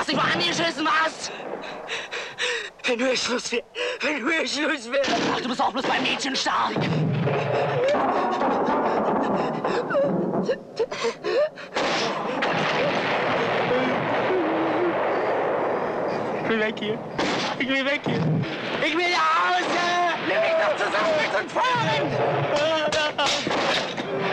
dich mal angeschissen, was? Wenn du jetzt Schluss wärst. Wenn du jetzt Schluss wärst. Ach, du bist auch bloß beim Mädchen stark. Ich will weg hier. Ich will weg hier. Ich will nach Hause. Nimm mich doch zusammen mit und fahren.